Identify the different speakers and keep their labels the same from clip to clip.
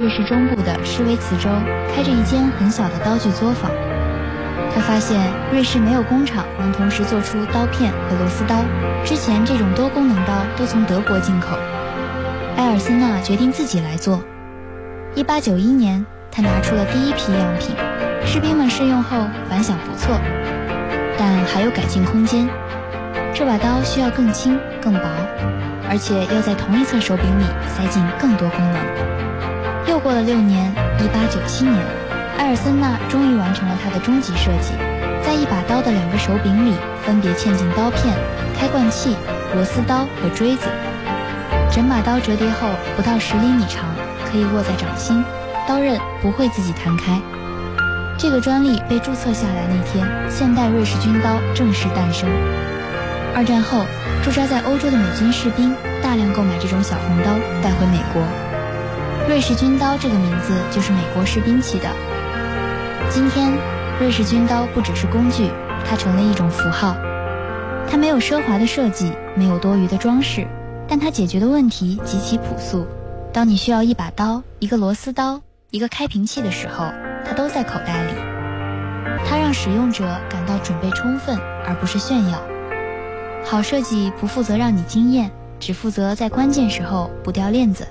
Speaker 1: 瑞士中部的施维茨州开着一间很小的刀具作坊。他发现瑞士没有工厂能同时做出刀片和螺丝刀，之前这种多功能刀都从德国进口。埃尔森纳决定自己来做。1891年，他拿出了第一批样品，士兵们试用后反响不错，但还有改进空间。这把刀需要更轻、更薄，而且要在同一侧手柄里塞进更多功能。又过了6年，1897年，埃尔森纳终于完成了他的终极设计，在一把刀的2个手柄里分别嵌进刀片、开罐器、螺丝刀和锥子。整把刀折叠后不到10厘米长，可以握在掌心，刀刃不会自己弹开。这个专利被注册下来那天，现代瑞士军刀正式诞生。2战后，驻扎在欧洲的美军士兵大量购买这种小红刀带回美国。瑞士军刀这个名字就是美国士兵起的。今天，瑞士军刀不只是工具，它成了一种符号。它没有奢华的设计，没有多余的装饰，但它解决的问题极其朴素。当你需要一把刀、一个螺丝刀、一个开瓶器的时候，它都在口袋里。它让使用者感到准备充分，而不是炫耀。好设计不负责让你惊艳，只负责在关键时候不掉链子。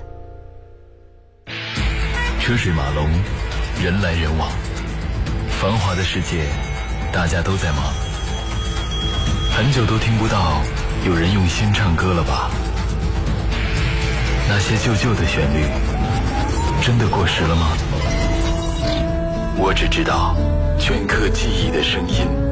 Speaker 2: 车水马龙，人来人往，繁华的世界，大家都在忙。很久都听不到有人用心唱歌了吧？那些旧的旋律，真的过时了吗？我只知道，镌刻记忆的声音。